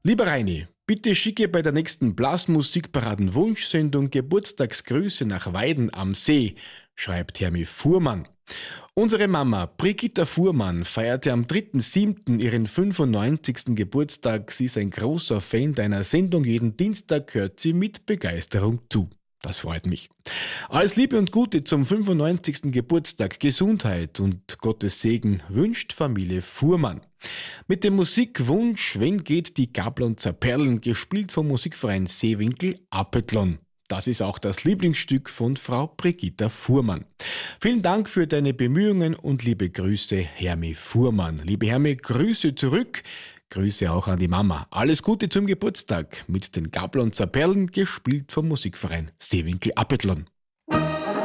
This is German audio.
Lieber Reini, bitte schicke bei der nächsten Blasmusikparaden-Wunschsendung Geburtstagsgrüße nach Weiden am See, schreibt Hermi Fuhrmann. Unsere Mama Brigitta Fuhrmann feierte am 3.7. ihren 95. Geburtstag. Sie ist ein großer Fan deiner Sendung. Jeden Dienstag hört sie mit Begeisterung zu. Das freut mich. Alles Liebe und Gute zum 95. Geburtstag, Gesundheit und Gottes Segen wünscht Familie Fuhrmann. Mit dem Musikwunsch Wenn geht die Gablon zerperlen, gespielt vom Musikverein Seewinkel Appetlon. Das ist auch das Lieblingsstück von Frau Brigitta Fuhrmann. Vielen Dank für deine Bemühungen und liebe Grüße, Hermi Fuhrmann. Liebe Hermi, Grüße zurück. Grüße auch an die Mama. Alles Gute zum Geburtstag mit den Gablon Perlen, gespielt vom Musikverein Seewinkel Appetlon.